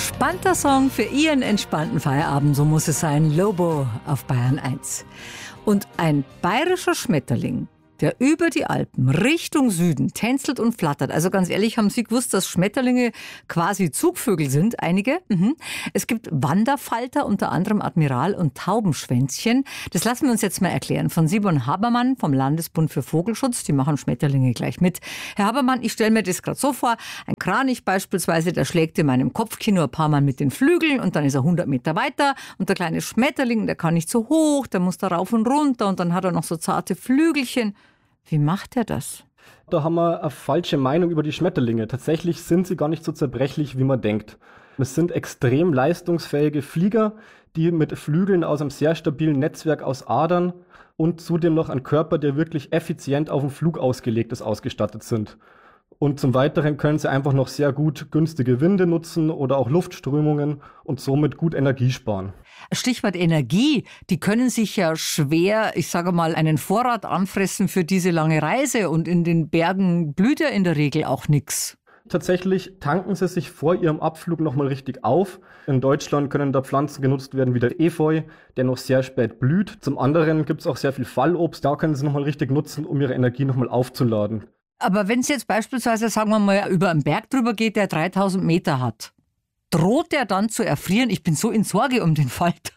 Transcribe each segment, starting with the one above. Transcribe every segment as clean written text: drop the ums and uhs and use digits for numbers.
entspannter Song für Ihren entspannten Feierabend, so muss es sein. Lobo auf Bayern 1. Und ein bayerischer Schmetterling, der über die Alpen Richtung Süden tänzelt und flattert. Also ganz ehrlich, haben Sie gewusst, dass Schmetterlinge quasi Zugvögel sind? Einige. Es gibt Wanderfalter, unter anderem Admiral und Taubenschwänzchen. Das lassen wir uns jetzt mal erklären von Simon Habermann vom Landesbund für Vogelschutz. Die machen Schmetterlinge gleich mit. Herr Habermann, ich stelle mir das gerade so vor. Ein Kranich beispielsweise, der schlägt in meinem Kopfkino ein paar Mal mit den Flügeln und dann ist er 100 Meter weiter. Und der kleine Schmetterling, der kann nicht so hoch, der muss da rauf und runter und dann hat er noch so zarte Flügelchen. Wie macht er das? Da haben wir eine falsche Meinung über die Schmetterlinge. Tatsächlich sind sie gar nicht so zerbrechlich, wie man denkt. Es sind extrem leistungsfähige Flieger, die mit Flügeln aus einem sehr stabilen Netzwerk aus Adern und zudem noch ein Körper, der wirklich effizient auf den Flug ausgelegt ist, ausgestattet sind. Und zum Weiteren können sie einfach noch sehr gut günstige Winde nutzen oder auch Luftströmungen und somit gut Energie sparen. Stichwort Energie, die können sich ja schwer, ich sage mal, einen Vorrat anfressen für diese lange Reise und in den Bergen blüht ja in der Regel auch nichts. Tatsächlich tanken sie sich vor ihrem Abflug nochmal richtig auf. In Deutschland können da Pflanzen genutzt werden wie der Efeu, der noch sehr spät blüht. Zum anderen gibt es auch sehr viel Fallobst, da können sie nochmal richtig nutzen, um ihre Energie nochmal aufzuladen. Aber wenn es jetzt beispielsweise, sagen wir mal, über einen Berg drüber geht, der 3000 Meter hat, droht der dann zu erfrieren? Ich bin so in Sorge um den Falter.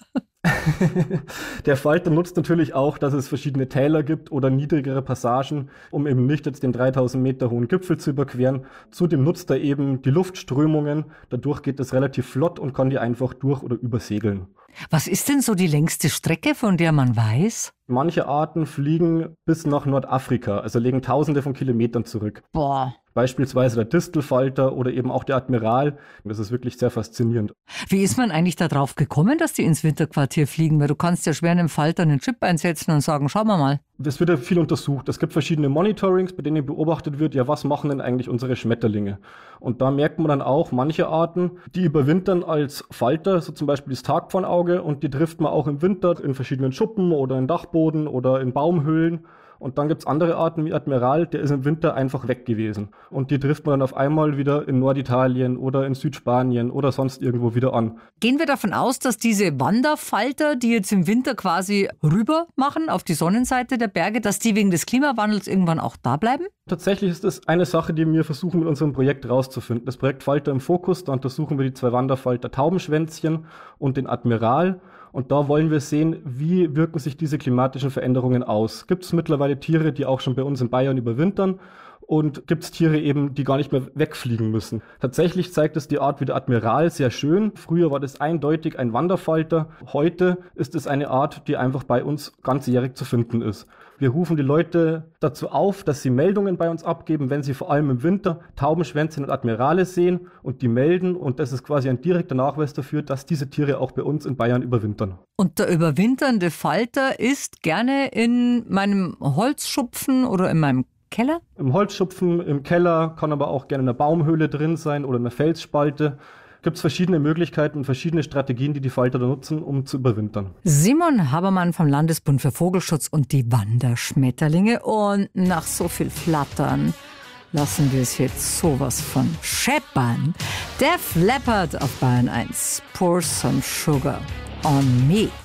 Der Falter nutzt natürlich auch, dass es verschiedene Täler gibt oder niedrigere Passagen, um eben nicht jetzt den 3000 Meter hohen Gipfel zu überqueren. Zudem nutzt er eben die Luftströmungen. Dadurch geht es relativ flott und kann die einfach durch- oder übersegeln. Was ist denn so die längste Strecke, von der man weiß? Manche Arten fliegen bis nach Nordafrika, also legen Tausende von Kilometern zurück. Boah. Beispielsweise der Distelfalter oder eben auch der Admiral. Das ist wirklich sehr faszinierend. Wie ist man eigentlich darauf gekommen, dass die ins Winterquartier fliegen? Weil du kannst ja schwer einem Falter einen Chip einsetzen und sagen, schauen wir mal. Das wird ja viel untersucht. Es gibt verschiedene Monitorings, bei denen beobachtet wird, ja, was machen denn eigentlich unsere Schmetterlinge? Und da merkt man dann auch, manche Arten, die überwintern als Falter, so zum Beispiel das Tagpfannauge, und die trifft man auch im Winter in verschiedenen Schuppen oder in Dachboden oder in Baumhöhlen. Und dann gibt's andere Arten wie Admiral, der ist im Winter einfach weg gewesen. Und die trifft man dann auf einmal wieder in Norditalien oder in Südspanien oder sonst irgendwo wieder an. Gehen wir davon aus, dass diese Wanderfalter, die jetzt im Winter quasi rüber machen auf die Sonnenseite der Berge, dass die wegen des Klimawandels irgendwann auch da bleiben? Tatsächlich ist das eine Sache, die wir versuchen mit unserem Projekt rauszufinden. Das Projekt Falter im Fokus, da untersuchen wir die 2 Wanderfalter Taubenschwänzchen und den Admiral. Und da wollen wir sehen, wie wirken sich diese klimatischen Veränderungen aus. Gibt es mittlerweile Tiere, die auch schon bei uns in Bayern überwintern? Und gibt es Tiere eben, die gar nicht mehr wegfliegen müssen? Tatsächlich zeigt es die Art wie der Admiral sehr schön. Früher war das eindeutig ein Wanderfalter. Heute ist es eine Art, die einfach bei uns ganzjährig zu finden ist. Wir rufen die Leute dazu auf, dass sie Meldungen bei uns abgeben, wenn sie vor allem im Winter Taubenschwänzchen und Admirale sehen und die melden. Und das ist quasi ein direkter Nachweis dafür, dass diese Tiere auch bei uns in Bayern überwintern. Und der überwinternde Falter ist gerne in meinem Holzschupfen oder in meinem Keller? Im Holzschupfen, im Keller, kann aber auch gerne in einer Baumhöhle drin sein oder in einer Felsspalte. Gibt es verschiedene Möglichkeiten und verschiedene Strategien, die die Falter da nutzen, um zu überwintern. Simon Habermann vom Landesbund für Vogelschutz und die Wanderschmetterlinge. Und nach so viel Flattern lassen wir es jetzt sowas von scheppern. Def Leppard auf Bayern 1. Pour some sugar on me.